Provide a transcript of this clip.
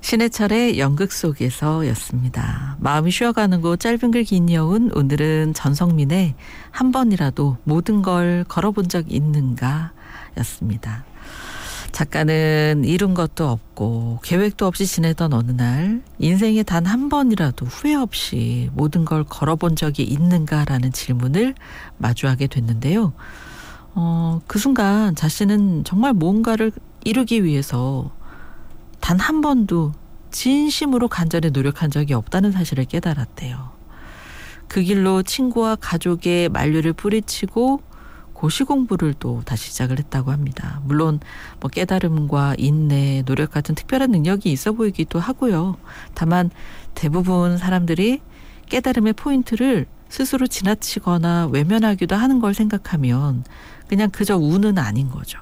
신해철의 연극 속에서였습니다. 마음이 쉬어가는 곳 짧은 글 긴 여운, 오늘은 전성민의 한 번이라도 모든 걸 걸어본 적 있는가 였습니다. 작가는 이룬 것도 없고 계획도 없이 지내던 어느 날 인생에 단 한 번이라도 후회 없이 모든 걸 걸어본 적이 있는가라는 질문을 마주하게 됐는데요. 그 순간 자신은 정말 뭔가를 이루기 위해서 단 한 번도 진심으로 간절히 노력한 적이 없다는 사실을 깨달았대요. 그 길로 친구와 가족의 만류를 뿌리치고 고시 공부를 또 다시 시작을 했다고 합니다. 물론 깨달음과 인내, 노력 같은 특별한 능력이 있어 보이기도 하고요. 다만 대부분 사람들이 깨달음의 포인트를 스스로 지나치거나 외면하기도 하는 걸 생각하면 그냥 그저 운은 아닌 거죠.